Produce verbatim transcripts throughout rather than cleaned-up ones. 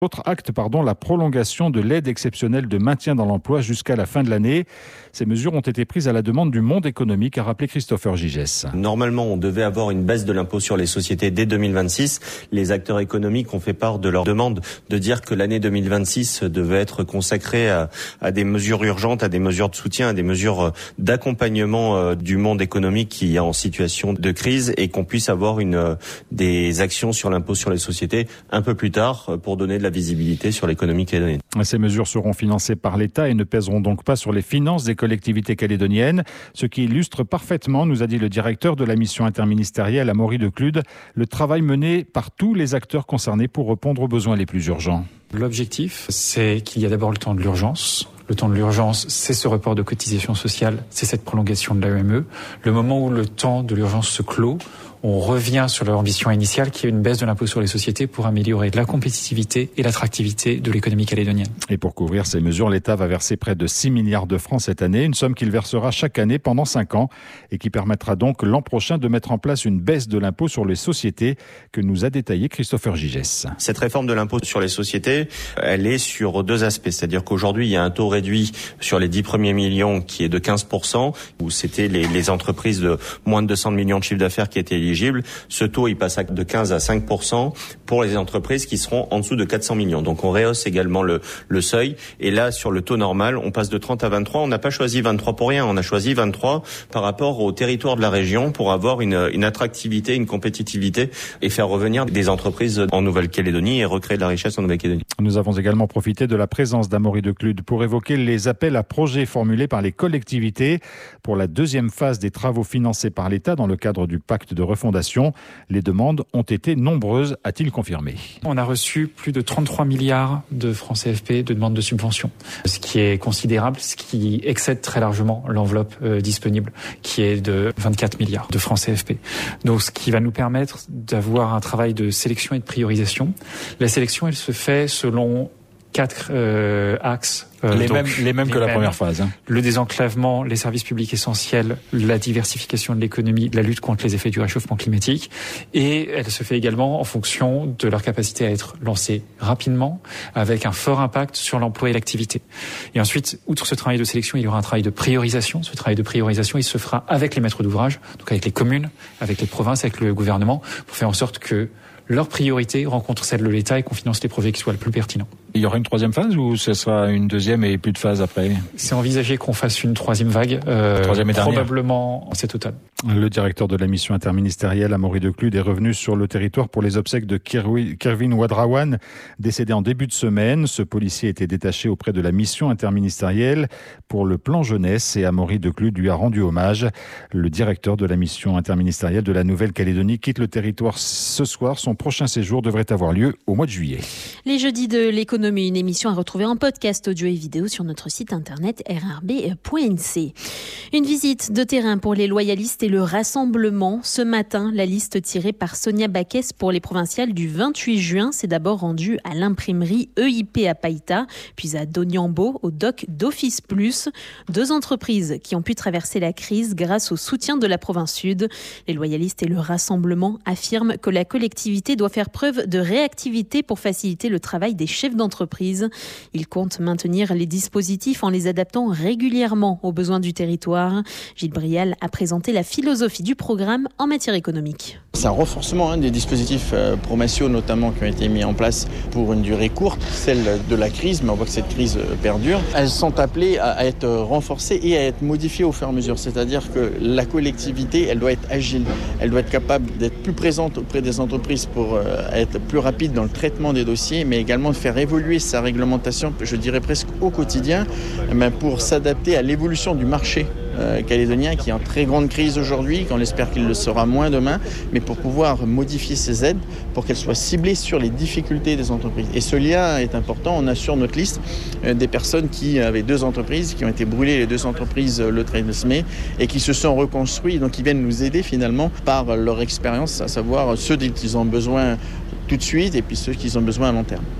Autre acte, pardon, la prolongation de l'aide exceptionnelle de maintien dans l'emploi jusqu'à la fin de l'année. Ces mesures ont été prises à la demande du monde économique, a rappelé Christopher Gigès. Normalement, on devait avoir une baisse de l'impôt sur les sociétés dès deux mille vingt-six. Les acteurs économiques ont fait part de leur demande de dire que l'année deux mille vingt-six devait être consacrée à, à des mesures urgentes, à des mesures de soutien, à des mesures d'accompagnement du monde économique qui est en situation de crise et qu'on puisse avoir une, des actions sur l'impôt sur les sociétés un peu plus tard pour donner de la visibilité sur l'économie calédonienne. Ces mesures seront financées par l'État et ne pèseront donc pas sur les finances des collectivités calédoniennes, ce qui illustre parfaitement, nous a dit le directeur de la mission interministérielle Amaury Declude, le travail mené par tous les acteurs concernés pour répondre aux besoins les plus urgents. L'objectif, c'est qu'il y a d'abord le temps de l'urgence. Le temps de l'urgence, c'est ce report de cotisation sociale, c'est cette prolongation de l'A E M E. Le moment où le temps de l'urgence se clôt, on revient sur leur ambition initiale qui est une baisse de l'impôt sur les sociétés pour améliorer la compétitivité et l'attractivité de l'économie calédonienne. Et pour couvrir ces mesures, l'État va verser près de six milliards de francs cette année, une somme qu'il versera chaque année pendant cinq ans et qui permettra donc l'an prochain de mettre en place une baisse de l'impôt sur les sociétés que nous a détaillé Christopher Gigès. Cette réforme de l'impôt sur les sociétés, elle est sur deux aspects. C'est-à-dire qu'aujourd'hui, il y a un taux réduit sur les dix premiers millions qui est de quinze pour cent, où c'était les, les entreprises de moins de deux cents millions de chiffre d'affaires qui étaient éligibles. Ce taux, il passe de quinze à cinq pour cent pour les entreprises qui seront en dessous de quatre cents millions. Donc, on rehausse également le, le seuil. Et là, sur le taux normal, on passe de trente à vingt-trois. On n'a pas choisi vingt-trois pour rien. On a choisi vingt-trois par rapport au territoire de la région pour avoir une, une attractivité, une compétitivité et faire revenir des entreprises en Nouvelle-Calédonie et recréer de la richesse en Nouvelle-Calédonie. Nous avons également profité de la présence d'Amaury Declude pour évoquer les appels à projets formulés par les collectivités pour la deuxième phase des travaux financés par l'État dans le cadre du pacte de refondation. Les demandes ont été nombreuses, a-t-il confirmé. On a reçu plus de trente-trois milliards de francs C F P de demandes de subventions, ce qui est considérable, ce qui excède très largement l'enveloppe euh, disponible, qui est de vingt-quatre milliards de francs C F P. Donc, ce qui va nous permettre d'avoir un travail de sélection et de priorisation. La sélection, elle se fait selon quatre euh, axes. Euh, les, donc, mêmes, les mêmes les que la mêmes. Première phase. Hein. Le désenclavement, les services publics essentiels, la diversification de l'économie, la lutte contre les effets du réchauffement climatique. Et elle se fait également en fonction de leur capacité à être lancée rapidement, avec un fort impact sur l'emploi et l'activité. Et ensuite, outre ce travail de sélection, il y aura un travail de priorisation. Ce travail de priorisation, il se fera avec les maîtres d'ouvrage, donc avec les communes, avec les provinces, avec le gouvernement, pour faire en sorte que leur priorité rencontre celle de l'État et qu'on finance les projets qui soient le plus pertinents. Il y aura une troisième phase ou ce sera une deuxième et plus de phase après ? C'est envisagé qu'on fasse une troisième vague, euh, troisième et probablement cet automne. Le directeur de la mission interministérielle, Amaury Declude, est revenu sur le territoire pour les obsèques de Kervin Wadrawan, décédé en début de semaine. Ce policier était détaché auprès de la mission interministérielle pour le plan jeunesse et Amaury Declude lui a rendu hommage. Le directeur de la mission interministérielle de la Nouvelle-Calédonie quitte le territoire ce soir. Son prochain séjour devrait avoir lieu au mois de juillet. Les jeudis de l'économie, une émission à retrouver en podcast audio et vidéo sur notre site internet r r b point n c. Une visite de terrain pour les loyalistes et le rassemblement. Ce matin, la liste tirée par Sonia Baquès pour les provinciales du vingt-huit juin s'est d'abord rendue à l'imprimerie E I P à Païta, puis à Doniambo, au doc d'Office Plus. Deux entreprises qui ont pu traverser la crise grâce au soutien de la province Sud. Les loyalistes et le rassemblement affirment que la collectivité doit faire preuve de réactivité pour faciliter le travail des chefs d'entreprise. Ils comptent maintenir les dispositifs en les adaptant régulièrement aux besoins du territoire. Gilles Brial a présenté la philosophie du programme en matière économique. C'est un renforcement hein, des dispositifs euh, promotionnels notamment qui ont été mis en place pour une durée courte, celle de la crise, mais on voit que cette crise euh, perdure. Elles sont appelées à, à être renforcées et à être modifiées au fur et à mesure. C'est-à-dire que la collectivité, elle doit être agile, elle doit être capable d'être plus présente auprès des entreprises pour euh, être plus rapide dans le traitement des dossiers, mais également de faire évoluer sa réglementation, je dirais presque au quotidien, mais pour s'adapter à l'évolution du marché euh, calédonien qui est en très grande crise aujourd'hui, qu'on espère qu'il le sera moins demain, mais pour pouvoir modifier ces aides pour qu'elles soient ciblées sur les difficultés des entreprises. Et ce lien est important. On a sur notre liste euh, des personnes qui avaient deux entreprises, qui ont été brûlées, les deux entreprises euh, le treize mai, et qui se sont reconstruits, donc ils viennent nous aider finalement par leur expérience, à savoir ceux dont ils ont besoin tout de suite et puis ceux qui ont besoin à long terme.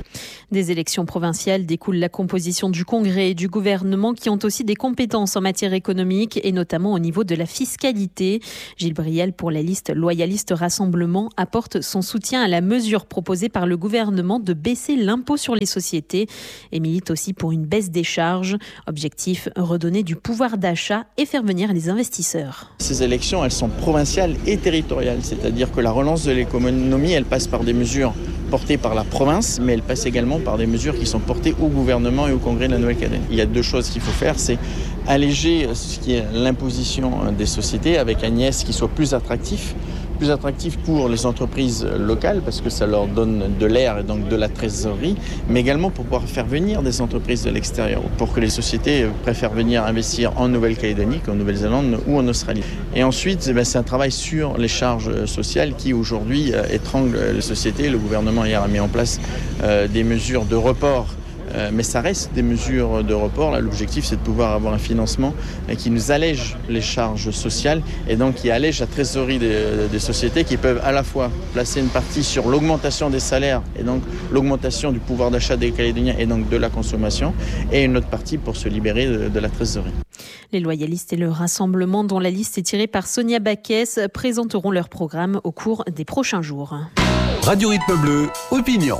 Des élections provinciales découle la composition du Congrès et du gouvernement qui ont aussi des compétences en matière économique et notamment au niveau de la fiscalité. Gilles Briel, pour la liste loyaliste Rassemblement, apporte son soutien à la mesure proposée par le gouvernement de baisser l'impôt sur les sociétés et milite aussi pour une baisse des charges. Objectif, redonner du pouvoir d'achat et faire venir les investisseurs. Ces élections, elles sont provinciales et territoriales, c'est-à-dire que la relance de l'économie, elle passe par des mesures portées par la province, mais elle passe également par des mesures qui sont portées au gouvernement et au Congrès de la Nouvelle-Calédonie. Il y a deux choses qu'il faut faire, c'est alléger ce qui est l'imposition des sociétés avec un I S qui soit plus attractif, plus attractif pour les entreprises locales parce que ça leur donne de l'air et donc de la trésorerie, mais également pour pouvoir faire venir des entreprises de l'extérieur, pour que les sociétés préfèrent venir investir en Nouvelle-Calédonie qu'en Nouvelle-Zélande ou en Australie. Et ensuite, eh bien, c'est un travail sur les charges sociales qui aujourd'hui étranglent les sociétés. Le gouvernement hier a mis en place euh, des mesures de report. Euh, mais ça reste des mesures de report. Là, l'objectif, c'est de pouvoir avoir un financement qui nous allège les charges sociales et donc qui allège la trésorerie des, des sociétés qui peuvent à la fois placer une partie sur l'augmentation des salaires et donc l'augmentation du pouvoir d'achat des Calédoniens et donc de la consommation et une autre partie pour se libérer de, de la trésorerie. Les loyalistes et le Rassemblement, dont la liste est tirée par Sonia Baquès, présenteront leur programme au cours des prochains jours. Radio Rythme Bleu, opinion.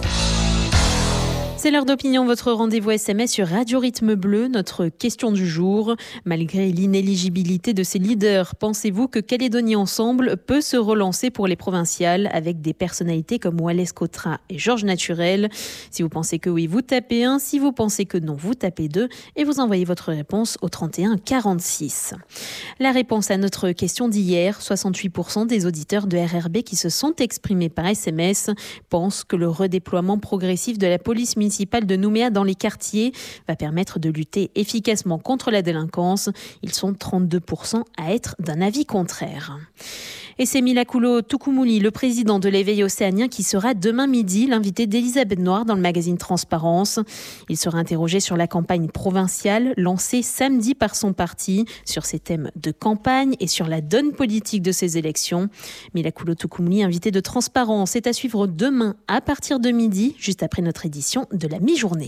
C'est l'heure d'opinion, votre rendez-vous S M S sur Radio Rythme Bleu. Notre question du jour. Malgré l'inéligibilité de ses leaders, pensez-vous que Calédonie Ensemble peut se relancer pour les provinciales avec des personnalités comme Wallace Cotra et Georges Naturel? Si vous pensez que oui, vous tapez un. Si vous pensez que non, vous tapez deux. Et vous envoyez votre réponse au trente et un quarante-six. La réponse à notre question d'hier, soixante-huit pour cent des auditeurs de R R B qui se sont exprimés par S M S pensent que le redéploiement progressif de la police municipale de Nouméa dans les quartiers va permettre de lutter efficacement contre la délinquance. Ils sont trente-deux pour cent à être d'un avis contraire. Et c'est Milakulo Tukumuli, le président de l'éveil océanien, qui sera demain midi l'invité d'Elisabeth Noir dans le magazine Transparence. Il sera interrogé sur la campagne provinciale lancée samedi par son parti, sur ses thèmes de campagne et sur la donne politique de ces élections. Milakulo Tukumuli, invité de Transparence, est à suivre demain à partir de midi, juste après notre édition de la mi-journée.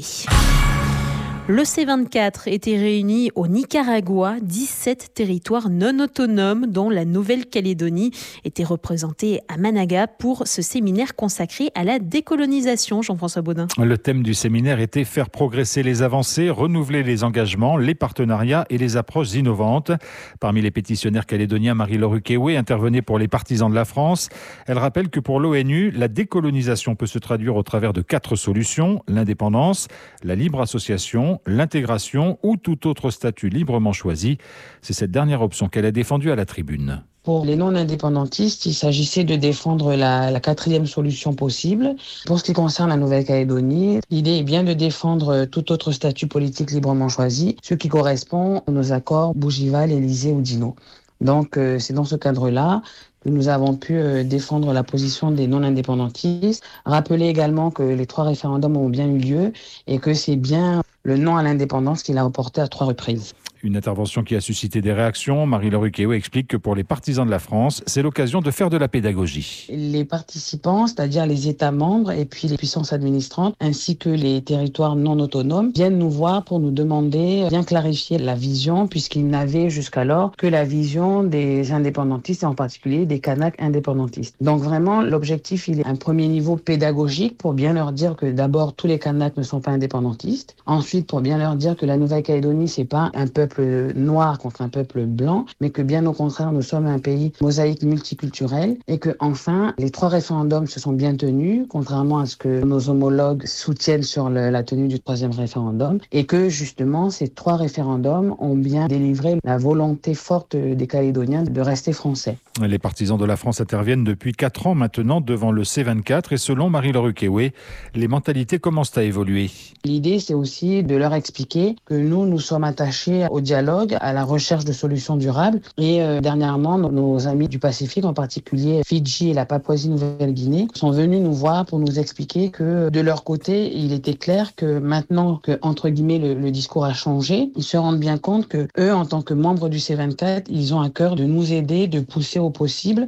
Le C vingt-quatre était réuni au Nicaragua. dix-sept territoires non autonomes, dont la Nouvelle-Calédonie, étaient représentés à Managa pour ce séminaire consacré à la décolonisation. Jean-François Baudin. Le thème du séminaire était faire progresser les avancées, renouveler les engagements, les partenariats et les approches innovantes. Parmi les pétitionnaires calédoniens, Marie-Laure Ukewe intervenait pour les partisans de la France. Elle rappelle que pour l'ONU, la décolonisation peut se traduire au travers de quatre solutions: l'indépendance, la libre association, l'intégration ou tout autre statut librement choisi. C'est cette dernière option qu'elle a défendue à la tribune. Pour les non-indépendantistes, il s'agissait de défendre la, la quatrième solution possible. Pour ce qui concerne la Nouvelle-Calédonie, l'idée est bien de défendre tout autre statut politique librement choisi, ce qui correspond à nos accords Bougival, Élysée ou Dino. Donc euh, c'est dans ce cadre-là que nous avons pu euh, défendre la position des non-indépendantistes. Rappeler également que les trois référendums ont bien eu lieu et que c'est bien le non à l'indépendance qu'il a reporté à trois reprises. Une intervention qui a suscité des réactions. Marie-Laure Ukewe explique que pour les partisans de la France, c'est l'occasion de faire de la pédagogie. Les participants, c'est-à-dire les États membres et puis les puissances administrantes, ainsi que les territoires non autonomes, viennent nous voir pour nous demander de bien clarifier la vision, puisqu'ils n'avaient jusqu'alors que la vision des indépendantistes et en particulier des Kanaks indépendantistes. Donc vraiment, l'objectif, il est un premier niveau pédagogique pour bien leur dire que d'abord, tous les Kanaks ne sont pas indépendantistes. Ensuite, pour bien leur dire que la Nouvelle-Calédonie, c'est pas un peuple noir contre un peuple blanc, mais que bien au contraire, nous sommes un pays mosaïque multiculturel et que enfin, les trois référendums se sont bien tenus, contrairement à ce que nos homologues soutiennent sur le, la tenue du troisième référendum, et que justement, ces trois référendums ont bien délivré la volonté forte des Calédoniens de rester français. Les partisans de la France interviennent depuis quatre ans maintenant devant le C vingt-quatre et selon Marie-Laure Ukewe, les mentalités commencent à évoluer. L'idée, c'est aussi de leur expliquer que nous, nous sommes attachés au dialogue, à la recherche de solutions durables. Et euh, dernièrement, nos, nos amis du Pacifique, en particulier Fidji et la Papouasie-Nouvelle-Guinée, sont venus nous voir pour nous expliquer que de leur côté, il était clair que maintenant que, entre guillemets, le, le discours a changé, ils se rendent bien compte que eux, en tant que membres du C vingt-quatre, ils ont à cœur de nous aider, de pousser au possible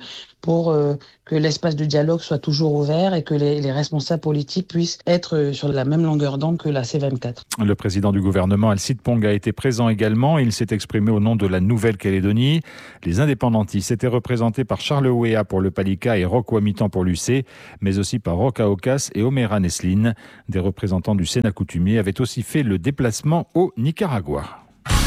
pour euh, que l'espace de dialogue soit toujours ouvert et que les, les responsables politiques puissent être sur la même longueur d'onde que la C vingt-quatre. Le président du gouvernement, Alcide Pong, a été présent également. Il s'est exprimé au nom de la Nouvelle-Calédonie. Les indépendantistes étaient représentés par Charles Ouéa pour le Palika et Roch Ouamitan pour l'U C, mais aussi par Roch Aucas et Omera Nesline. Des représentants du Sénat coutumier avaient aussi fait le déplacement au Nicaragua.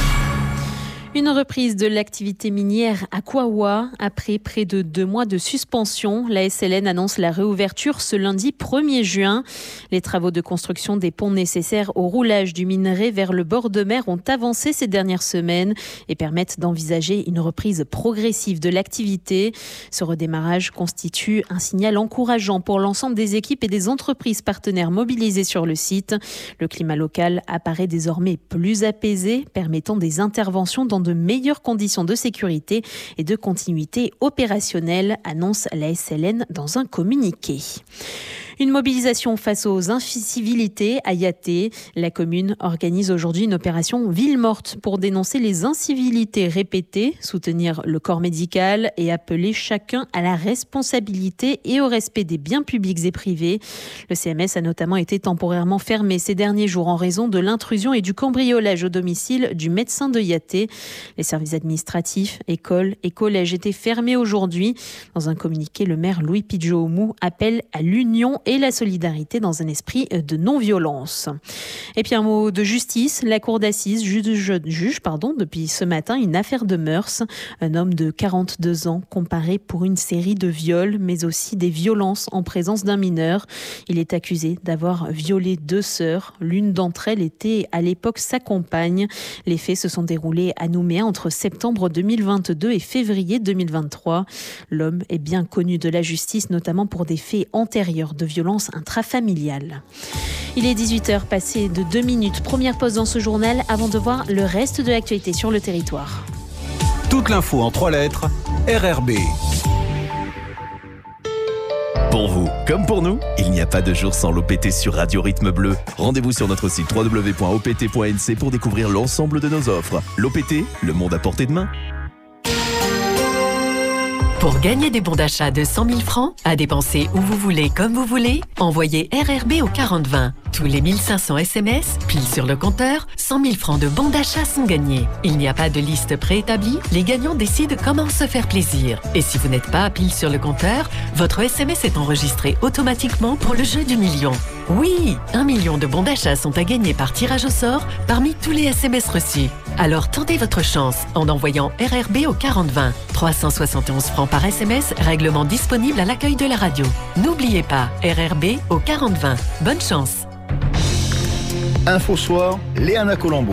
Une reprise de l'activité minière à Kawa après près de deux mois de suspension. La S L N annonce la réouverture ce lundi premier juin. Les travaux de construction des ponts nécessaires au roulage du minerai vers le bord de mer ont avancé ces dernières semaines et permettent d'envisager une reprise progressive de l'activité. Ce redémarrage constitue un signal encourageant pour l'ensemble des équipes et des entreprises partenaires mobilisées sur le site. Le climat local apparaît désormais plus apaisé, permettant des interventions dans de meilleures conditions de sécurité et de continuité opérationnelle, annonce la S L N dans un communiqué. Une mobilisation face aux incivilités à Yaté. La commune organise aujourd'hui une opération ville morte pour dénoncer les incivilités répétées, soutenir le corps médical et appeler chacun à la responsabilité et au respect des biens publics et privés. Le C M S a notamment été temporairement fermé ces derniers jours en raison de l'intrusion et du cambriolage au domicile du médecin de Yaté. Les services administratifs, écoles et collèges étaient fermés aujourd'hui. Dans un communiqué, le maire Louis Pidjo-Oumou appelle à l'union et la solidarité dans un esprit de non-violence. Et puis un mot de justice. La cour d'assises juge, juge pardon, depuis ce matin une affaire de mœurs. Un homme de quarante-deux ans comparé pour une série de viols, mais aussi des violences en présence d'un mineur. Il est accusé d'avoir violé deux sœurs. L'une d'entre elles était à l'époque sa compagne. Les faits se sont déroulés à Nouméa entre septembre deux mille vingt-deux et février deux mille vingt-trois. L'homme est bien connu de la justice, notamment pour des faits antérieurs de violence intrafamiliale. Il est dix-huit heures passées de deux minutes. Première pause dans ce journal avant de voir le reste de l'actualité sur le territoire. Toute l'info en trois lettres, R R B. Pour vous, comme pour nous, il n'y a pas de jour sans l'O P T sur Radio Rythme Bleu. Rendez-vous sur notre site w w w point o p t point n c pour découvrir l'ensemble de nos offres. L'O P T, le monde à portée de main. Pour gagner des bons d'achat de cent mille francs, à dépenser où vous voulez, comme vous voulez, envoyez R R B au quarante vingt. Tous les mille cinq cents S M S, pile sur le compteur, cent mille francs de bons d'achat sont gagnés. Il n'y a pas de liste préétablie, les gagnants décident comment se faire plaisir. Et si vous n'êtes pas pile sur le compteur, votre S M S est enregistré automatiquement pour le jeu du million. Oui, un million de bons d'achat sont à gagner par tirage au sort parmi tous les S M S reçus. Alors tentez votre chance en envoyant R R B au quarante vingt. trois cent soixante et onze francs par S M S, règlement disponible à l'accueil de la radio. N'oubliez pas, R R B au quarante vingt. Bonne chance. Info Soir, Léana Colombo.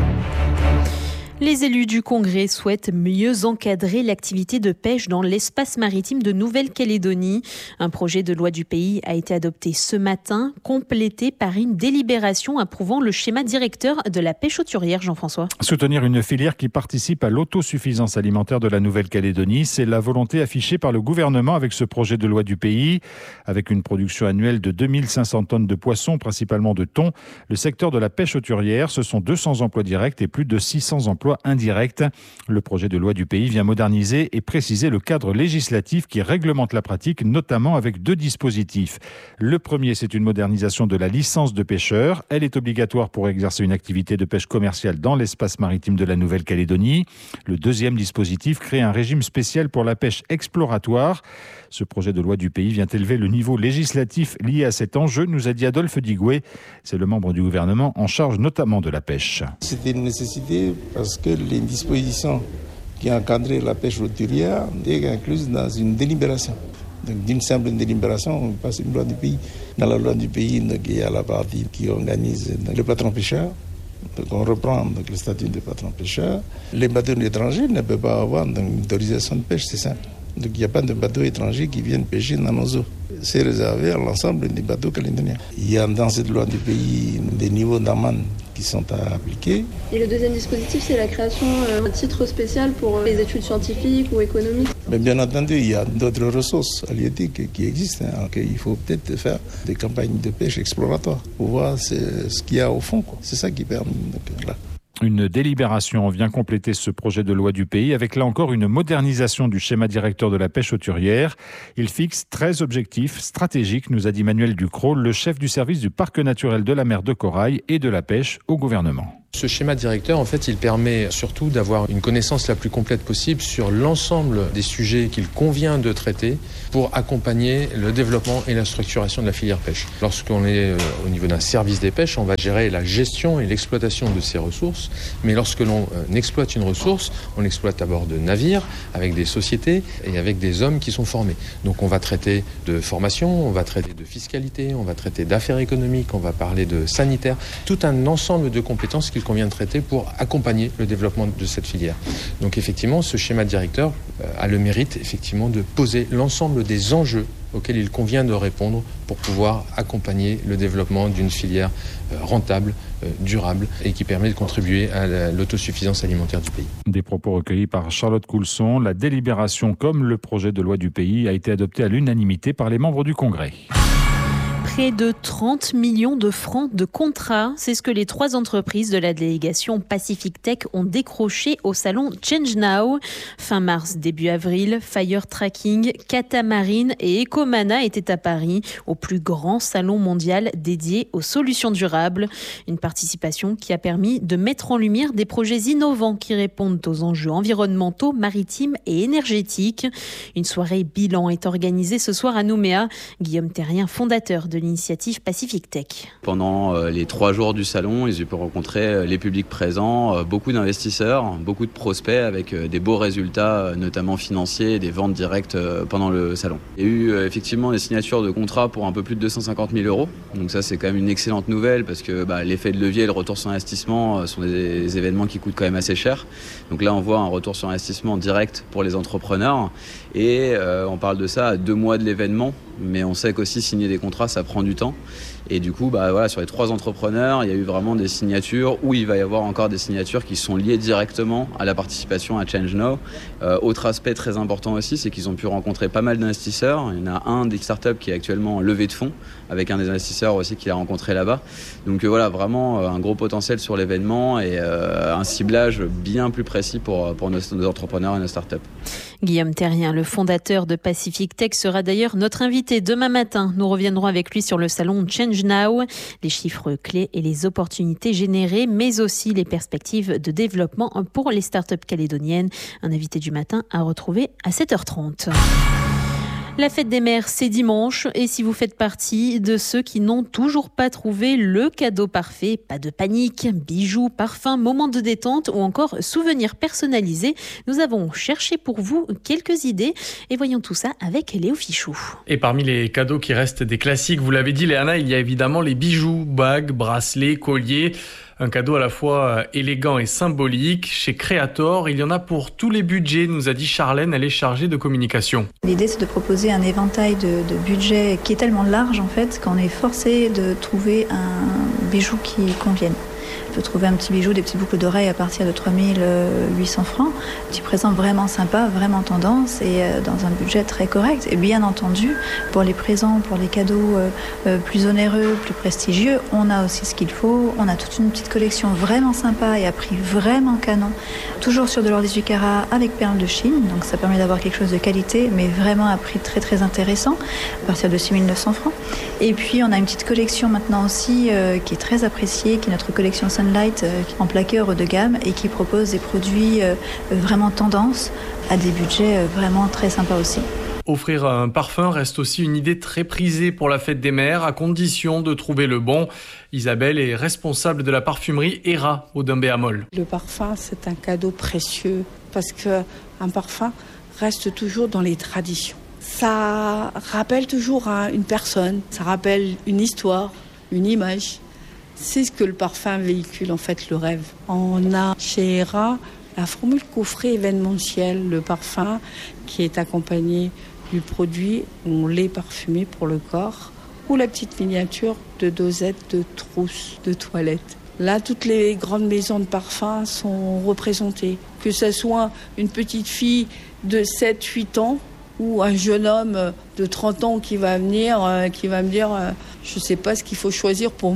Les élus du Congrès souhaitent mieux encadrer l'activité de pêche dans l'espace maritime de Nouvelle-Calédonie. Un projet de loi du pays a été adopté ce matin, complété par une délibération approuvant le schéma directeur de la pêche hauturière, Jean-François. Soutenir une filière qui participe à l'autosuffisance alimentaire de la Nouvelle-Calédonie, c'est la volonté affichée par le gouvernement avec ce projet de loi du pays. Avec une production annuelle de deux mille cinq cents tonnes de poissons, principalement de thon, le secteur de la pêche hauturière, ce sont deux cents emplois directs et plus de six cents emplois indirects. Le projet de loi du pays vient moderniser et préciser le cadre législatif qui réglemente la pratique, notamment avec deux dispositifs. Le premier, c'est une modernisation de la licence de pêcheur. Elle est obligatoire pour exercer une activité de pêche commerciale dans l'espace maritime de la Nouvelle-Calédonie. Le deuxième dispositif crée un régime spécial pour la pêche exploratoire. Ce projet de loi du pays vient élever le niveau législatif lié à cet enjeu, nous a dit Adolphe Digoué. C'est le membre du gouvernement en charge notamment de la pêche. C'était une nécessité parce que les dispositions qui encadraient la pêche hauturière étaient incluses dans une délibération. Donc, d'une simple délibération, on passe une loi du pays. Dans la loi du pays, donc, il y a la partie qui organise donc, le patron pêcheur. Donc, on reprend donc, le statut de patron pêcheur. Les bateaux étrangers ne peuvent pas avoir donc, une autorisation de pêche, c'est simple. Donc il n'y a pas de bateaux étrangers qui viennent pêcher dans nos eaux. C'est réservé à l'ensemble des bateaux calédoniens. Il y a dans cette loi du pays des niveaux d'amende qui sont à appliquer. Et le deuxième dispositif, c'est la création d'un titre spécial pour les études scientifiques ou économiques. Mais bien entendu, il y a d'autres ressources halieutiques qui existent. Hein. Il faut peut-être faire des campagnes de pêche exploratoires pour voir ce qu'il y a au fond. Quoi. C'est ça qui permet. Donc, là. Une délibération vient compléter ce projet de loi du pays avec là encore une modernisation du schéma directeur de la pêche hauturière. Il fixe treize objectifs stratégiques, nous a dit Manuel Ducrot, le chef du service du parc naturel de la mer de Corail et de la pêche au gouvernement. Ce schéma directeur, en fait, il permet surtout d'avoir une connaissance la plus complète possible sur l'ensemble des sujets qu'il convient de traiter pour accompagner le développement et la structuration de la filière pêche. Lorsqu'on est au niveau d'un service des pêches, on va gérer la gestion et l'exploitation de ces ressources. Mais lorsque l'on exploite une ressource, on l'exploite à bord de navires, avec des sociétés et avec des hommes qui sont formés. Donc on va traiter de formation, on va traiter de fiscalité, on va traiter d'affaires économiques, on va parler de sanitaire, tout un ensemble de compétences qu'il convient de traiter pour accompagner le développement de cette filière. Donc effectivement, ce schéma directeur a le mérite effectivement de poser l'ensemble des enjeux auxquels il convient de répondre pour pouvoir accompagner le développement d'une filière rentable, durable et qui permet de contribuer à l'autosuffisance alimentaire du pays. Des propos recueillis par Charlotte Coulson. La délibération, comme le projet de loi du pays, a été adopté à l'unanimité par les membres du Congrès. Près de trente millions de francs de contrats, c'est ce que les trois entreprises de la délégation Pacific Tech ont décroché au salon Change Now. Fin mars, début avril, Fire Tracking, Catamarine et Ecomana étaient à Paris, au plus grand salon mondial dédié aux solutions durables. Une participation qui a permis de mettre en lumière des projets innovants qui répondent aux enjeux environnementaux, maritimes et énergétiques. Une soirée bilan est organisée ce soir à Nouméa. Guillaume Terrien, fondateur de l'initiative Pacific Tech. Pendant les trois jours du salon, ils ont pu rencontrer les publics présents, beaucoup d'investisseurs, beaucoup de prospects avec des beaux résultats, notamment financiers et des ventes directes pendant le salon. Il y a eu effectivement des signatures de contrats pour un peu plus de deux cent cinquante mille euros. Donc ça, c'est quand même une excellente nouvelle parce que bah, l'effet de levier et le retour sur investissement sont des, des événements qui coûtent quand même assez cher. Donc là, on voit un retour sur investissement direct pour les entrepreneurs et euh, on parle de ça à deux mois de l'événement. Mais on sait qu'aussi signer des contrats, ça prend du temps. Et du coup, bah, voilà, sur les trois entrepreneurs, il y a eu vraiment des signatures où il va y avoir encore des signatures qui sont liées directement à la participation à Change Now. Euh, autre aspect très important aussi, c'est qu'ils ont pu rencontrer pas mal d'investisseurs. Il y en a un des startups qui est actuellement en levée de fonds, avec un des investisseurs aussi qu'il a rencontré là-bas. Donc euh, voilà, vraiment euh, un gros potentiel sur l'événement et euh, un ciblage bien plus précis pour, pour nos, nos entrepreneurs et nos startups. Guillaume Terrien, le fondateur de Pacific Tech, sera d'ailleurs notre invité demain matin. Nous reviendrons avec lui sur le salon Change Now, les chiffres clés et les opportunités générées, mais aussi les perspectives de développement pour les startups calédoniennes. Un invité du matin à retrouver à sept heures trente. La fête des mères, c'est dimanche et si vous faites partie de ceux qui n'ont toujours pas trouvé le cadeau parfait, pas de panique, bijoux, parfums, moments de détente ou encore souvenirs personnalisés, nous avons cherché pour vous quelques idées et voyons tout ça avec Léo Fichou. Et parmi les cadeaux qui restent des classiques, vous l'avez dit Léana, il y a évidemment les bijoux, bagues, bracelets, colliers. Un cadeau à la fois élégant et symbolique. Chez Creator, il y en a pour tous les budgets, nous a dit Charlène, elle est chargée de communication. L'idée, c'est de proposer un éventail de, de budgets qui est tellement large, en fait, qu'on est forcé de trouver un bijou qui convienne. On peut trouver un petit bijou, des petites boucles d'oreilles à partir de trois mille huit cents francs. Un petit présent vraiment sympa, vraiment tendance et dans un budget très correct. Et bien entendu, pour les présents, pour les cadeaux plus onéreux, plus prestigieux, on a aussi ce qu'il faut. On a toute une petite collection vraiment sympa et à prix vraiment canon. Toujours sur de l'or dix-huit carats avec perles de Chine. Donc ça permet d'avoir quelque chose de qualité, mais vraiment à prix très très intéressant, à partir de six mille neuf cents francs. Et puis on a une petite collection maintenant aussi euh, qui est très appréciée, qui est notre collection Sunlight euh, en plaqué haut de gamme et qui propose des produits euh, vraiment tendance à des budgets euh, vraiment très sympas aussi. Offrir un parfum reste aussi une idée très prisée pour la fête des mères, à condition de trouver le bon. Isabelle est responsable de la parfumerie Hera au Dimbéamol. Le parfum, c'est un cadeau précieux parce qu'un parfum reste toujours dans les traditions. Ça rappelle toujours à une personne, ça rappelle une histoire, une image. C'est ce que le parfum véhicule, en fait, le rêve. On a chez Hera la formule coffret événementiel, le parfum qui est accompagné du produit, on l'est parfumé pour le corps, ou la petite miniature de dosette de trousse de toilette. Là, toutes les grandes maisons de parfums sont représentées. Que ce soit une petite fille de sept huit ans ou un jeune homme de trente ans qui va venir, euh, qui va me dire euh, « je ne sais pas ce qu'il faut choisir pour ma mère ».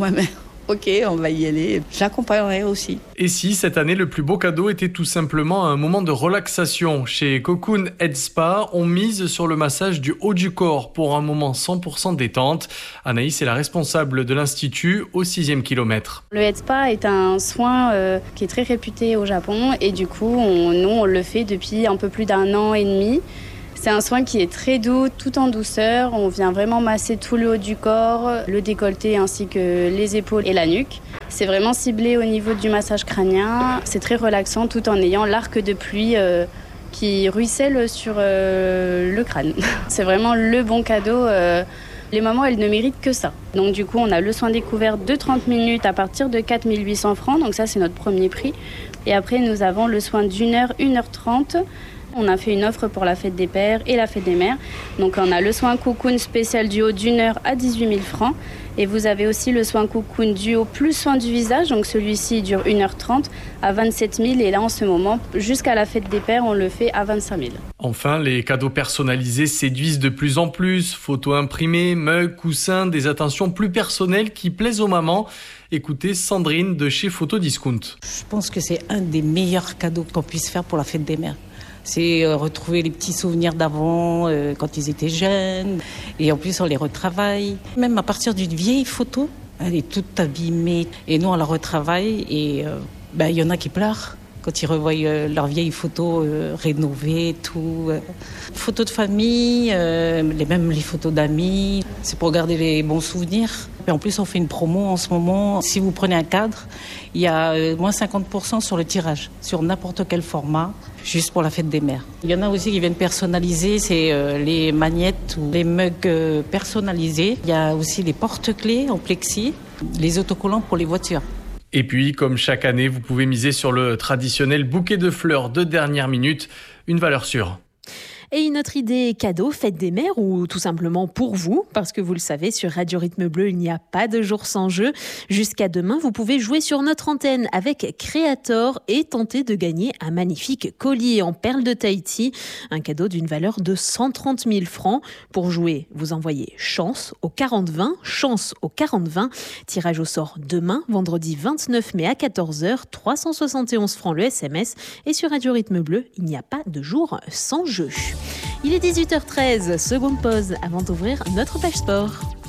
ok, on va y aller. J'accompagnerai aussi. Et si cette année, le plus beau cadeau était tout simplement un moment de relaxation. Chez Cocoon Head Spa, on mise sur le massage du haut du corps pour un moment cent pour cent détente. Anaïs est la responsable de l'institut au sixième kilomètre. Le Head Spa est un soin euh, qui est très réputé au Japon et du coup, on, nous, on le fait depuis un peu plus d'un an et demi. C'est un soin qui est très doux, tout en douceur. On vient vraiment masser tout le haut du corps, le décolleté ainsi que les épaules et la nuque. C'est vraiment ciblé au niveau du massage crânien. C'est très relaxant tout en ayant l'arc de pluie euh, qui ruisselle sur euh, le crâne. C'est vraiment le bon cadeau. Euh, les mamans, elles ne méritent que ça. Donc du coup, on a le soin découvert de trente minutes à partir de quatre mille huit cents francs. Donc ça, c'est notre premier prix. Et après, nous avons le soin d'une heure, une heure trente. On a fait une offre pour la fête des pères et la fête des mères. Donc on a le soin cocoon spécial duo d'une heure à dix-huit mille francs. Et vous avez aussi le soin cocoon duo plus soin du visage. Donc celui-ci dure une heure trente à vingt-sept mille. Et là en ce moment, jusqu'à la fête des pères, on le fait à vingt-cinq mille. Enfin, les cadeaux personnalisés séduisent de plus en plus. Photos imprimées, mugs, coussins, des attentions plus personnelles qui plaisent aux mamans. Écoutez Sandrine de chez Photo Discount. Je pense que c'est un des meilleurs cadeaux qu'on puisse faire pour la fête des mères. C'est euh, retrouver les petits souvenirs d'avant, euh, quand ils étaient jeunes. Et en plus, on les retravaille. Même à partir d'une vieille photo, elle est toute abîmée. Et nous, on la retravaille et euh, ben, y en a qui pleurent quand ils revoient euh, leurs vieilles photos euh, rénovées, tout. Euh. Photos de famille, euh, les, même les photos d'amis. C'est pour garder les bons souvenirs. Et en plus, on fait une promo en ce moment. Si vous prenez un cadre, il y a euh, moins cinquante pour cent sur le tirage, sur n'importe quel format, juste pour la fête des mères. Il y en a aussi qui viennent personnaliser, c'est euh, les magnettes ou les mugs euh, personnalisés. Il y a aussi les porte-clés en plexi, les autocollants pour les voitures. Et puis, comme chaque année, vous pouvez miser sur le traditionnel bouquet de fleurs de dernière minute, une valeur sûre. Et une autre idée cadeau, fête des mères ou tout simplement pour vous, parce que vous le savez, sur Radio Rythme Bleu, il n'y a pas de jour sans jeu. Jusqu'à demain, vous pouvez jouer sur notre antenne avec Creator et tenter de gagner un magnifique collier en perles de Tahiti, un cadeau d'une valeur de cent trente mille francs. Pour jouer, vous envoyez chance au quarante vingt, chance au quarante vingt. Tirage au sort demain, vendredi vingt-neuf mai à quatorze heures, trois cent soixante et onze francs le S M S. Et sur Radio Rythme Bleu, il n'y a pas de jour sans jeu. Il est dix-huit heures treize, seconde pause avant d'ouvrir notre page sport.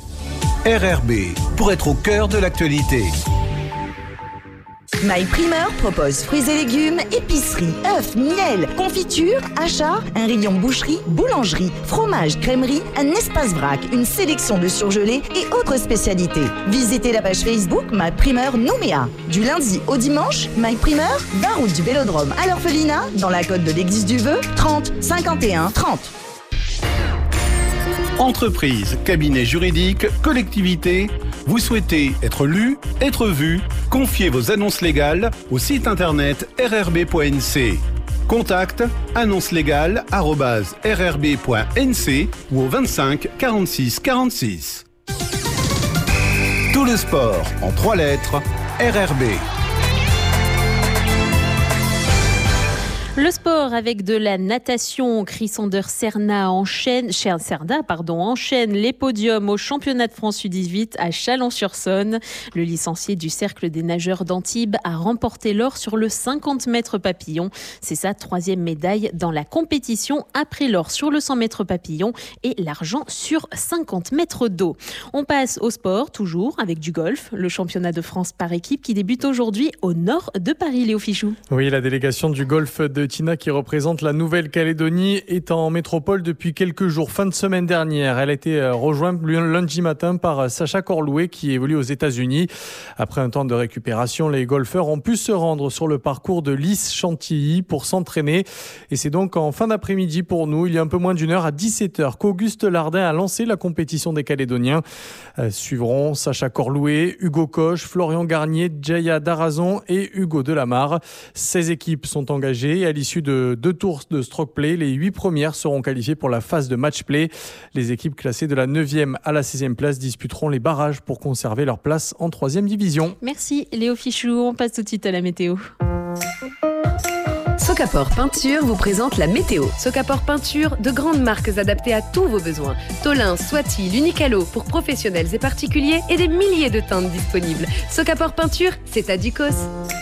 R R B, pour être au cœur de l'actualité. My Primeur propose fruits et légumes, épicerie, œufs, miel, confiture, achats, un rayon boucherie, boulangerie, fromage, crèmerie, un espace vrac, une sélection de surgelés et autres spécialités. Visitez la page Facebook My Primeur Nouméa. Du lundi au dimanche, My Primeur, vingt route du Vélodrome à l'Orphelinat, dans la côte de l'Église du Vœu, trente cinquante et un trente. Entreprise, cabinet juridique, collectivité, vous souhaitez être lu, être vu, confiez vos annonces légales au site internet r r b point n c. Contact annonce légale arobase r r b point n c ou au vingt-cinq quarante-six quarante-six. Tout le sport en trois lettres, R R B. Le sport avec de la natation, Chrysander Serna enchaîne, Serda, pardon, enchaîne les podiums au championnat de France U dix-huit à Chalon-sur-Saône. Le licencié du Cercle des nageurs d'Antibes a remporté l'or sur le cinquante mètres papillon. C'est sa troisième médaille dans la compétition après l'or sur le cent mètres papillon et l'argent sur cinquante mètres d'eau. On passe au sport, toujours avec du golf, le championnat de France par équipe qui débute aujourd'hui au nord de Paris, Léo Fichou. Oui, la délégation du golf de Tina qui représente la Nouvelle-Calédonie est en métropole depuis quelques jours. Fin de semaine dernière, elle a été rejointe lundi matin par Sacha Corlouet qui évolue aux États-Unis. Après un temps de récupération, les golfeurs ont pu se rendre sur le parcours de Lys-Chantilly pour s'entraîner. Et c'est donc en fin d'après-midi pour nous, il y a un peu moins d'une heure, à dix-sept heures, qu'Auguste Lardin a lancé la compétition des Calédoniens. Euh, suivront Sacha Corlouet, Hugo Koch, Florian Garnier, Jaya Darazon et Hugo Delamarre. seize équipes sont engagées et à l'issue de deux tours de stroke play, les huit premières seront qualifiées pour la phase de match play. Les équipes classées de la neuvième à la seizième place disputeront les barrages pour conserver leur place en troisième division. Merci Léo Fichou, on passe tout de suite à la météo. Socapor Peinture vous présente la météo. Socapor Peinture, de grandes marques adaptées à tous vos besoins. Tolin, Swati, L'Unicalo pour professionnels et particuliers et des milliers de teintes disponibles. Socapor Peinture, c'est à Ducos.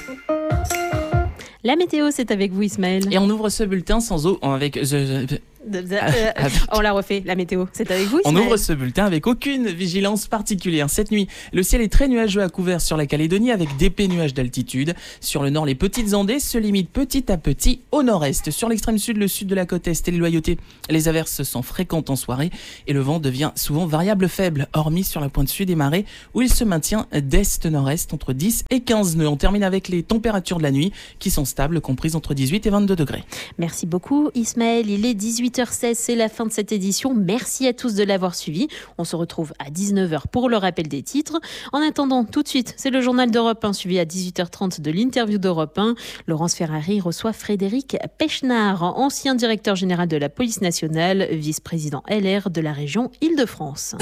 La météo, c'est avec vous, Ismaël. Et on ouvre ce bulletin sans eau avec... Euh, Euh, on l'a refait, la météo, c'est avec vous, Ismaël. On ouvre ce bulletin avec aucune vigilance particulière. Cette nuit, le ciel est très nuageux à couvert sur la Calédonie avec d'épais nuages d'altitude. Sur le nord, les petites ondées se limitent petit à petit au nord-est. Sur l'extrême sud, le sud de la côte est et les Loyautés, les averses sont fréquentes en soirée et le vent devient souvent variable faible, hormis sur la pointe sud des marais où il se maintient d'est-nord-est entre dix et quinze nœuds. On termine avec les températures de la nuit qui sont stables, comprises entre dix-huit et vingt-deux degrés. Merci beaucoup, Ismaël. Il est dix-huit heures seize, c'est la fin de cette édition. Merci à tous de l'avoir suivi. On se retrouve à dix-neuf heures pour le rappel des titres. En attendant, tout de suite, c'est le journal d'Europe un suivi à dix-huit heures trente de l'interview d'Europe un. Laurence Ferrari reçoit Frédéric Pechnard, ancien directeur général de la police nationale, vice-président L R de la région Île-de-France.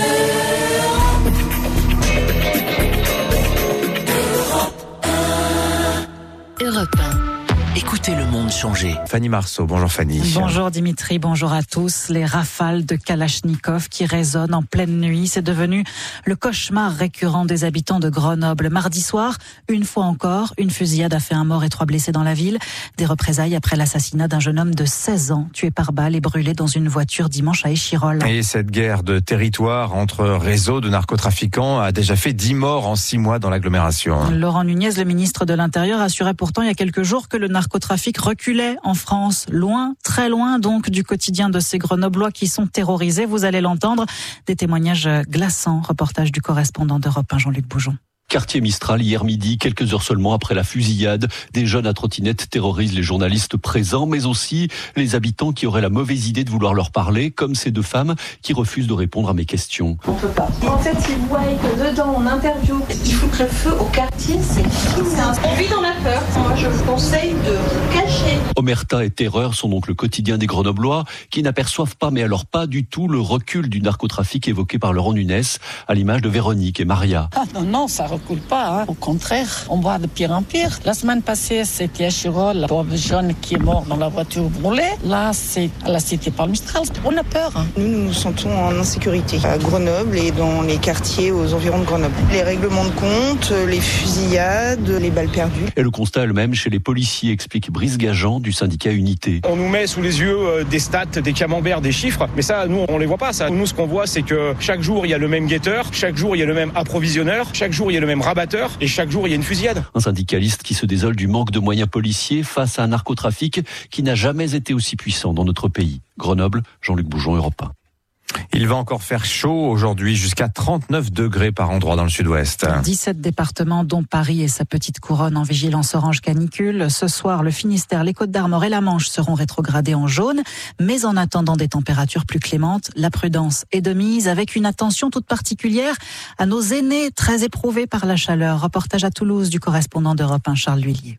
Europe un. Écoutez le monde changer. Fanny Marceau, bonjour Fanny. Bonjour Dimitri, bonjour à tous. Les rafales de Kalachnikov qui résonnent en pleine nuit, c'est devenu le cauchemar récurrent des habitants de Grenoble. Mardi soir, une fois encore, une fusillade a fait un mort et trois blessés dans la ville. Des représailles après l'assassinat d'un jeune homme de seize ans, tué par balle et brûlé dans une voiture dimanche à Échirol. Et cette guerre de territoire entre réseaux de narcotrafiquants a déjà fait dix morts en six mois dans l'agglomération. Laurent Nunez, le ministre de l'Intérieur, assurait pourtant il y a quelques jours que le narcotrafic reculait en France, loin, très loin donc du quotidien de ces Grenoblois qui sont terrorisés. Vous allez l'entendre, des témoignages glaçants. Reportage du correspondant d'Europe un, Jean-Luc Boujon. Quartier Mistral, hier midi, quelques heures seulement après la fusillade, des jeunes à trottinette terrorisent les journalistes présents, mais aussi les habitants qui auraient la mauvaise idée de vouloir leur parler, comme ces deux femmes qui refusent de répondre à mes questions. On peut pas. En fait, ils voient que dedans, on interview, il foutrait le feu au quartier, c'est fini. On vit dans la peur. Moi, je vous conseille de vous cacher. Omerta et Terreur sont donc le quotidien des Grenoblois qui n'aperçoivent pas, mais alors pas du tout, le recul du narcotrafic évoqué par Laurent Nunez, à l'image de Véronique et Maria. Ah non, non, ça recule pas, hein. Au contraire, on va de pire en pire. La semaine passée, c'était à Chirol, la pauvre jeune qui est mort dans la voiture brûlée. Là, c'est à la cité Palmistral. On a peur. Hein. Nous, nous nous sentons en insécurité à Grenoble et dans les quartiers aux environs de Grenoble. Les règlements de compte, les fusillades, les balles perdues. Et le constat est le même chez les policiers, explique Brice Gajan du syndicat Unité. On nous met sous les yeux des stats, des camemberts, des chiffres, mais ça, nous, on les voit pas. Ça. Nous, ce qu'on voit, c'est que chaque jour, il y a le même guetteur, chaque jour, il y a le même approvisionneur, chaque jour, il y a le même rabatteur, et chaque jour, il y a une fusillade. Un syndicaliste qui se désole du manque de moyens policiers face à un narcotrafic qui n'a jamais été aussi puissant dans notre pays. Grenoble, Jean-Luc Boujon, Europe un. Il va encore faire chaud aujourd'hui, jusqu'à trente-neuf degrés par endroit dans le sud-ouest. dix-sept départements, dont Paris et sa petite couronne en vigilance orange canicule. Ce soir, le Finistère, les Côtes-d'Armor et la Manche seront rétrogradés en jaune. Mais en attendant des températures plus clémentes, la prudence est de mise, avec une attention toute particulière à nos aînés très éprouvés par la chaleur. Reportage à Toulouse du correspondant d'Europe un, Charles L'Huillier.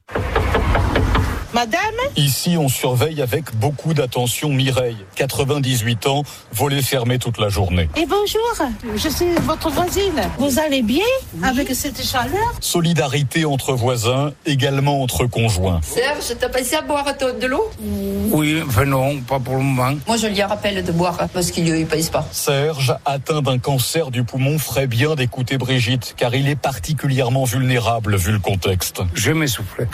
Madame ? Ici, on surveille avec beaucoup d'attention Mireille, quatre-vingt-dix-huit ans, volet fermé toute la journée. Et bonjour, je suis votre voisine. Vous allez bien avec cette chaleur ? Solidarité entre voisins, également entre conjoints. Serge, t'as passé à boire de l'eau ? Oui, enfin non, pas pour le moment. Moi, je lui rappelle de boire parce qu'il ne pèse pas. Serge, atteint d'un cancer du poumon, ferait bien d'écouter Brigitte, car il est particulièrement vulnérable vu le contexte. Je m'essouffle.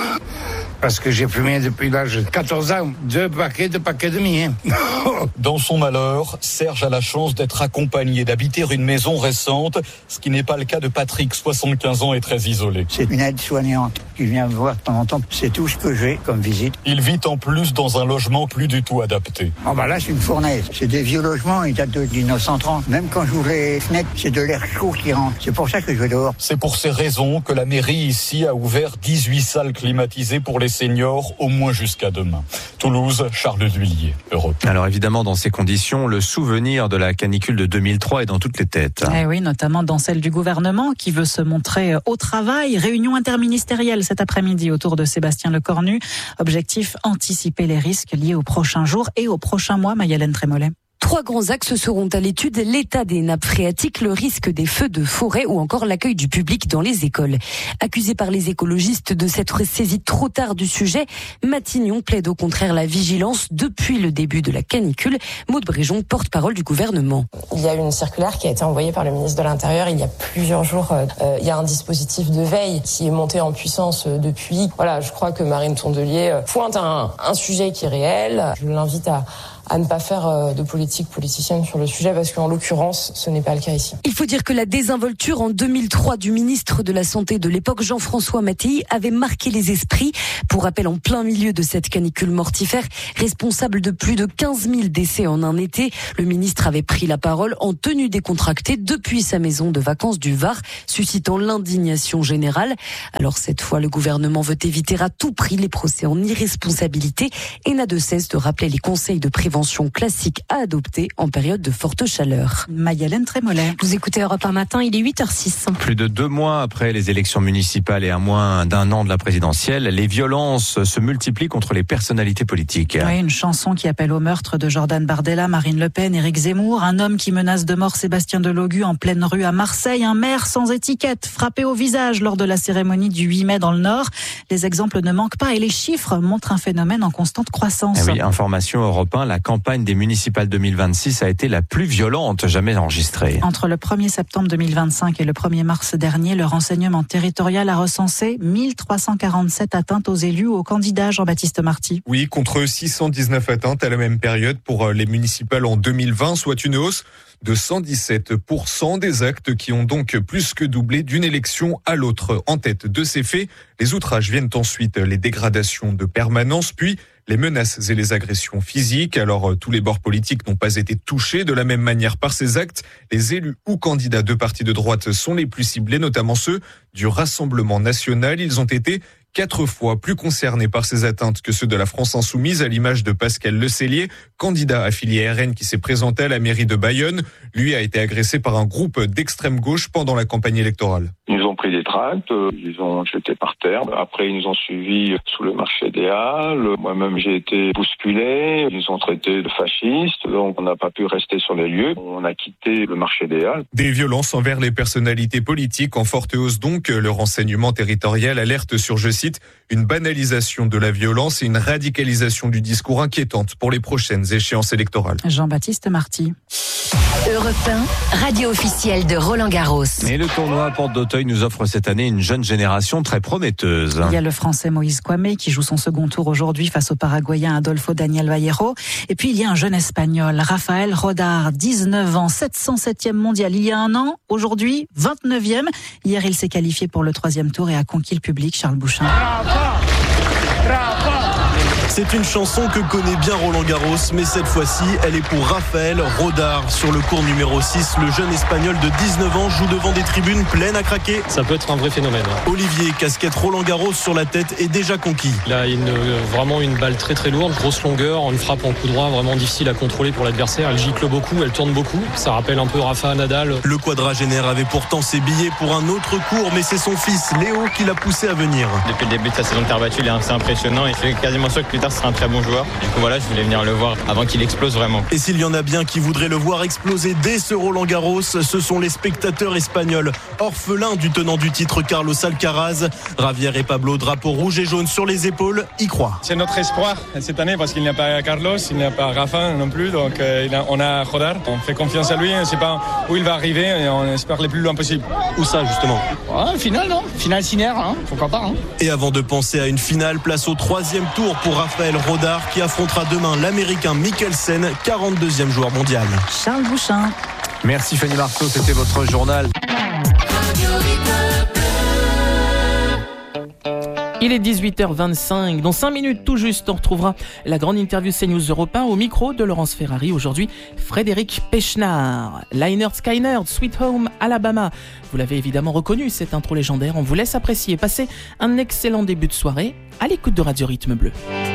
Parce que j'ai fumé depuis l'âge de quatorze ans, deux paquets, deux paquets de demi. Hein. Dans son malheur, Serge a la chance d'être accompagné, d'habiter une maison récente, ce qui n'est pas le cas de Patrick, soixante-quinze ans et très isolé. C'est une aide-soignante qui vient me voir de temps en temps. C'est tout ce que j'ai comme visite. Il vit en plus dans un logement plus du tout adapté. Oh bah là, c'est une fournaise. C'est des vieux logements, ils datent de mille neuf cent trente. Même quand j'ouvre les fenêtres, c'est de l'air chaud qui rentre. C'est pour ça que je vais dehors. C'est pour ces raisons que la mairie ici a ouvert dix-huit salles climatisées pour les seniors, au moins jusqu'à demain. Toulouse, Charles L'Huillier, Europe. Alors évidemment, dans ces conditions, le souvenir de la canicule de deux mille trois est dans toutes les têtes. Eh oui, notamment dans celle du gouvernement qui veut se montrer au travail. Réunion interministérielle cet après-midi autour de Sébastien Lecornu. Objectif, anticiper les risques liés aux prochains jours et aux prochains mois, Maï-Hélène Trémollet. Trois grands axes seront à l'étude, l'état des nappes phréatiques, le risque des feux de forêt ou encore l'accueil du public dans les écoles. Accusé par les écologistes de s'être saisi trop tard du sujet, Matignon plaide au contraire la vigilance depuis le début de la canicule. Maud Bréjon, porte-parole du gouvernement. Il y a une circulaire qui a été envoyée par le ministre de l'Intérieur il y a plusieurs jours. Euh, il y a un dispositif de veille qui est monté en puissance depuis. Voilà, je crois que Marine Tondelier pointe un, un sujet qui est réel. Je l'invite à à ne pas faire de politique politicienne sur le sujet parce qu'en l'occurrence, ce n'est pas le cas ici. Il faut dire que la désinvolture en deux mille trois du ministre de la Santé de l'époque, Jean-François Mattei, avait marqué les esprits. Pour rappel, en plein milieu de cette canicule mortifère, responsable de plus de quinze mille décès en un été, le ministre avait pris la parole en tenue décontractée depuis sa maison de vacances du Var, suscitant l'indignation générale. Alors cette fois, le gouvernement veut éviter à tout prix les procès en irresponsabilité et n'a de cesse de rappeler les conseils de prévention classique à adopter en période de forte chaleur. Maïlène Trémollet. Vous écoutez Europe un matin, il est huit heures six. Plus de deux mois après les élections municipales et à moins d'un an de la présidentielle, les violences se multiplient contre les personnalités politiques. Oui, une chanson qui appelle au meurtre de Jordan Bardella, Marine Le Pen, Éric Zemmour, un homme qui menace de mort Sébastien Delogu en pleine rue à Marseille, un maire sans étiquette frappé au visage lors de la cérémonie du huit mai dans le Nord. Les exemples ne manquent pas et les chiffres montrent un phénomène en constante croissance. Eh oui, information Europe un, la campagne des municipales deux mille vingt-six a été la plus violente jamais enregistrée. Entre le premier septembre deux mille vingt-cinq et le premier mars dernier, le renseignement territorial a recensé mille trois cent quarante-sept atteintes aux élus ou aux candidats, Jean-Baptiste Marty. Oui, contre six cent dix-neuf atteintes à la même période pour les municipales en deux mille vingt, soit une hausse de cent dix-sept pour cent des actes qui ont donc plus que doublé d'une élection à l'autre. En tête de ces faits, les outrages viennent ensuite les dégradations de permanence, puis les menaces et les agressions physiques. Alors, tous les bords politiques n'ont pas été touchés de la même manière par ces actes. Les élus ou candidats de partis de droite sont les plus ciblés, notamment ceux du Rassemblement national. Ils ont été quatre fois plus concernés par ces atteintes que ceux de la France insoumise, à l'image de Pascal Lecellier, candidat affilié R N qui s'est présenté à la mairie de Bayonne. Lui a été agressé par un groupe d'extrême gauche pendant la campagne électorale. Ils nous ont pris des tracts, ils ont jeté par terre. Après, ils nous ont suivis sous le marché des Halles. Moi-même, j'ai été bousculé. Ils nous ont traités de fascistes. Donc, on n'a pas pu rester sur les lieux. On a quitté le marché des Halles. Des violences envers les personnalités politiques en forte hausse donc. Le renseignement territorial alerte sur, je cite, une banalisation de la violence et une radicalisation du discours inquiétante pour les prochaines échéances électorales. Jean-Baptiste Marty. Europe un, radio officielle de Roland Garros. Et le tournoi Porte d'Auteuil nous offre cette année une jeune génération très prometteuse. Il y a le Français Moïse Kouamé qui joue son second tour aujourd'hui face au Paraguayen Adolfo Daniel Vallejo. Et puis il y a un jeune Espagnol, Rafael Rodar, dix-neuf ans, sept cent septième mondial il y a un an. Aujourd'hui, vingt-neuvième. Hier, il s'est qualifié pour le troisième tour et a conquis le public. Charles Bouchin. Rafa, Rafa. C'est une chanson que connaît bien Roland Garros, mais cette fois-ci, elle est pour Rafael Rodar. Sur le court numéro six, le jeune Espagnol de dix-neuf ans joue devant des tribunes pleines à craquer. Ça peut être un vrai phénomène. Olivier, casquette Roland Garros sur la tête, est déjà conquis. Il a une, vraiment une balle très très lourde, grosse longueur, une frappe en coup droit vraiment difficile à contrôler pour l'adversaire. Elle gicle beaucoup, elle tourne beaucoup. Ça rappelle un peu Rafa Nadal. Le quadragénaire avait pourtant ses billets pour un autre cours, mais c'est son fils Léo qui l'a poussé à venir. Depuis le début de sa saison de terre battue, il est assez impressionnant et je suis quasiment sûr que plus tard ce sera un très bon joueur. Du coup voilà, je voulais venir le voir avant qu'il explose vraiment. Et s'il y en a bien qui voudraient le voir exploser dès ce Roland Garros, ce sont les spectateurs espagnols, orphelins du tenant du titre Carlos Alcaraz. Javier et Pablo, drapeau rouge et jaune sur les épaules, y croient. C'est notre espoir cette année parce qu'il n'y a pas Carlos, il n'y a pas Rafa non plus, donc euh, il a, on a Rodar. On fait confiance à lui, on ne sait pas où il va arriver et on espère le plus loin possible. Où ça justement? Ouais, finale non Finale cinéaire, hein, pourquoi pas. Hein. Et avant de penser à une finale, place au troisième tour pour Rafael Rodar qui affrontera demain l'Américain Mikkelsen, quarante-deuxième joueur mondial. Charles Bouchin. Merci Fanny Marceau, c'était votre journal. Il est dix-huit heures vingt-cinq. Dans cinq minutes tout juste, on retrouvera la grande interview CNews Europe un au micro de Laurence Ferrari. Aujourd'hui, Frédéric Pechnard. Lynyrd Skynyrd, Sweet Home Alabama. Vous l'avez évidemment reconnu, cette intro légendaire. On vous laisse apprécier. Passez un excellent début de soirée à l'écoute de Radio Rythme Bleu.